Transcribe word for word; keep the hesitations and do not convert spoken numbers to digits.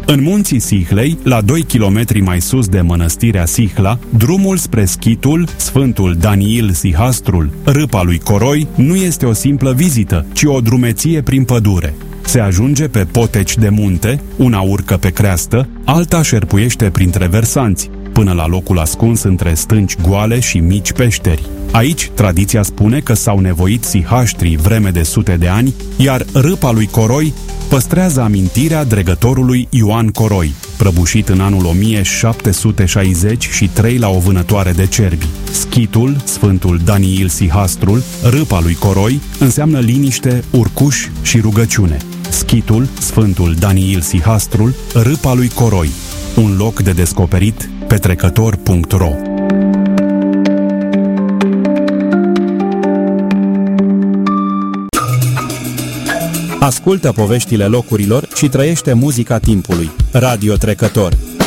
În munții Sihlei, la doi kilometri mai sus de mănăstirea Sihla, drumul spre schitul Sfântul Daniil Sihastrul, Râpa lui Coroi, nu este o simplă vizită, ci o drumeție prin pădure. Se ajunge pe poteci de munte, una urcă pe creastă, alta șerpuiește printre versanți, până la locul ascuns între stânci goale și mici peșteri. Aici, tradiția spune că s-au nevoit sihaștrii vreme de sute de ani, iar Râpa lui Coroi păstrează amintirea dregătorului Ioan Coroi, prăbușit în anul o mie șapte sute șaizeci și trei la o vânătoare de cerbi. Schitul, Sfântul Daniil Sihastrul, Râpa lui Coroi, înseamnă liniște, urcuș și rugăciune. Schitul, Sfântul Daniil Sihastrul, Râpa lui Coroi, un loc de descoperit, petrecător punct ro. Ascultă poveștile locurilor și trăiește muzica timpului. Radio Trecător.